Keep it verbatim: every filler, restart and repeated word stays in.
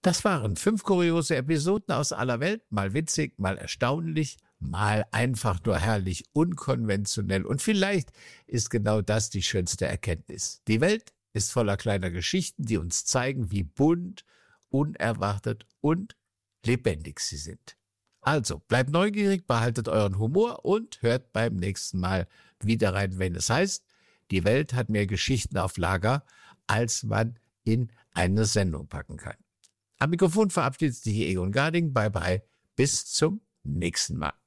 Das waren fünf kuriose Episoden aus aller Welt, mal witzig, mal erstaunlich, mal einfach nur herrlich unkonventionell. Und vielleicht ist genau das die schönste Erkenntnis. Die Welt ist voller kleiner Geschichten, die uns zeigen, wie bunt, unerwartet und lebendig sie sind. Also, bleibt neugierig, behaltet euren Humor und hört beim nächsten Mal wieder rein, wenn es heißt, die Welt hat mehr Geschichten auf Lager, als man in eine Sendung packen kann. Am Mikrofon verabschiedet sich Egon Garding. Bye bye. Bis zum nächsten Mal.